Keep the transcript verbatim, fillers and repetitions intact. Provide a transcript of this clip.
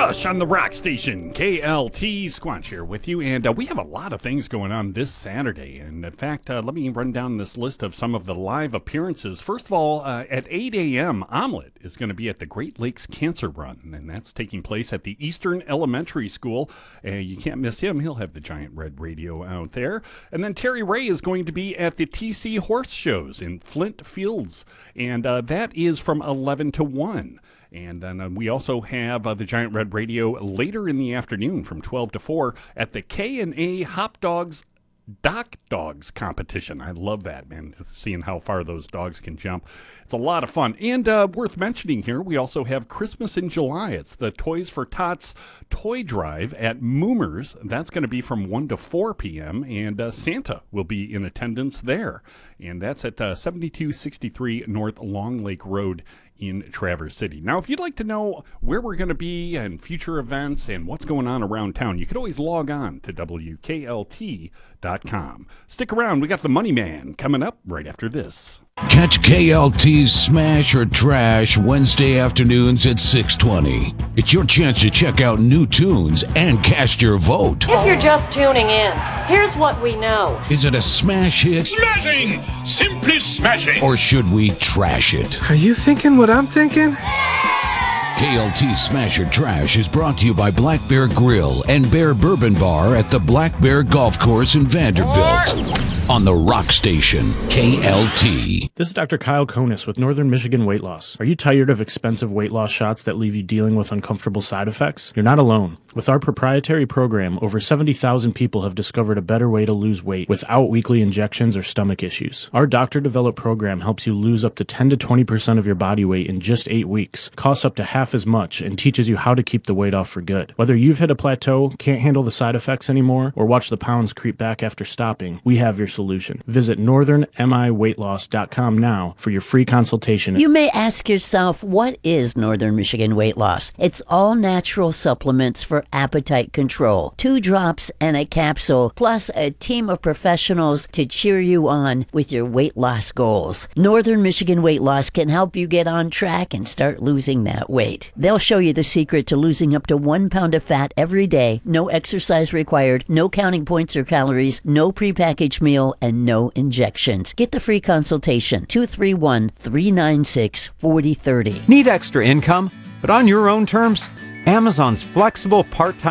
Rush on the rock station, K L T. Squanch here with you, and uh, we have a lot of things going on this Saturday. And in fact, uh, let me run down this list of some of the live appearances. First of all, uh, at eight a.m., Omelet is going to be at the Great Lakes Cancer Run, and that's taking place at the Eastern Elementary School. Uh, you can't miss him. He'll have the giant red radio out there. And then Terry Ray is going to be at the T C Horse Shows in Flint Fields, and uh, that is from eleven to one. And then uh, we also have uh, the Giant Red Radio later in the afternoon from twelve to four at the K and A Hop Dogs Dock Dogs competition. I love that, man, seeing how far those dogs can jump. It's a lot of fun. And uh, worth mentioning here, we also have Christmas in July. It's the Toys for Tots Toy Drive at Moomers. That's going to be from one to four p.m., and uh, Santa will be in attendance there. And that's at uh, seventy-two sixty-three North Long Lake Road in Traverse City. Now, if you'd like to know where we're going to be and future events and what's going on around town, you could always log on to W K L T dot com. Stick around. We got the Money Man coming up right after this. Catch K L T's Smash or Trash Wednesday afternoons at six twenty. It's your chance to check out new tunes and cast your vote. If you're just tuning in, here's what we know. Is it a smash hit? Smashing! Simply smashing! Or should we trash it? Are you thinking what I'm thinking? K L T Smash or Trash is brought to you by Black Bear Grill and Bear Bourbon Bar at the Black Bear Golf Course in Vanderbilt. On the Rock Station, K L T. This is Doctor Kyle Konis with Northern Michigan Weight Loss. Are you tired of expensive weight loss shots that leave you dealing with uncomfortable side effects? You're not alone. With our proprietary program, over seventy thousand people have discovered a better way to lose weight without weekly injections or stomach issues. Our doctor-developed program helps you lose up to ten to twenty percent of your body weight in just eight weeks, costs up to half as much, and teaches you how to keep the weight off for good. Whether you've hit a plateau, can't handle the side effects anymore, or watch the pounds creep back after stopping, we have your solution. Visit northern mi weight loss dot com now for your free consultation. You may ask yourself, what is Northern Michigan Weight Loss? It's all natural supplements for appetite control. Two drops and a capsule, plus a team of professionals to cheer you on with your weight loss goals. Northern Michigan Weight Loss can help you get on track and start losing that weight. They'll show you the secret to losing up to one pound of fat every day, no exercise required, no counting points or calories, no prepackaged meal, and no injections. Get the free consultation, two three one, three nine six, four zero three zero. Need extra income, but on your own terms? Amazon's flexible part-time